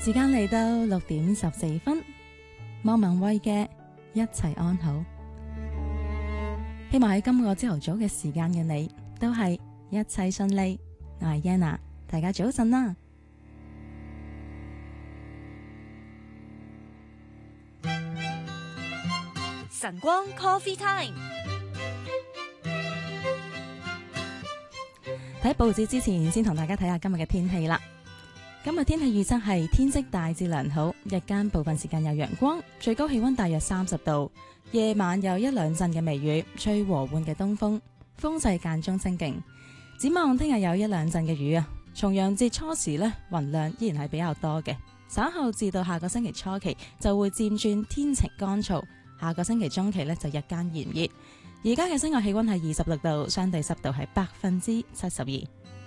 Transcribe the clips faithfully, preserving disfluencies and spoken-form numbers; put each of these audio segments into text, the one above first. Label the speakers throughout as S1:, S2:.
S1: 時間嚟到六點十四分，莫文蔚嘅一切安好，希望喺今個朝頭早嘅時間嘅你都係一切順利。我係 Yana， 大家早晨啦。
S2: 晨光 Coffee Time。
S1: 睇報紙之前，先同大家睇下今日嘅天氣啦。今日天氣預測係天色大致良好，日間部分時間有陽光，最高氣溫大約三十度。夜晚有一兩陣嘅微雨，吹和緩嘅東風，風勢間中清勁。展望聽日有一兩陣嘅雨啊。重陽節初時呢，雲量依然係比較多嘅，稍後至到下個星期初期就會漸轉天晴乾燥。下個星期中期呢，就日間炎熱。而家嘅室外氣溫係二十六度，相對濕度係百分之七十二。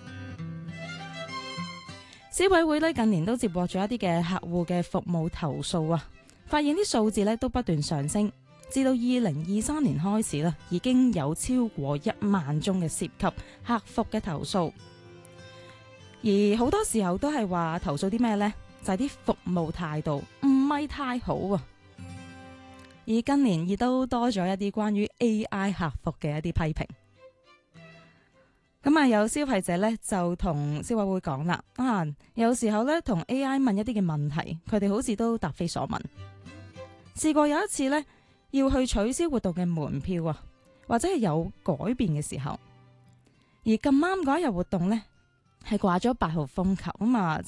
S1: 消委會呢近年都接獲咗一啲嘅客戶嘅服務投訴啊，發現啲數字呢都不斷上升，至到二零二三年開始啦，已經有超過一萬宗嘅涉及客服嘅投訴，而好多時候都係話投訴啲咩呢？就係啲服務態度唔係太好啊。而近年亦都多咗一啲關於 A I 客服嘅一啲批評。咁啊，有消費者咧就同消委會講啦，啊，有時候咧同 A I 問一啲嘅問題，佢哋好似都答非所問。試過有一次咧要去取消活動嘅門票啊，或者係有改變嘅時候，而咁啱嗰一日活動咧係掛咗八號風球啊嘛，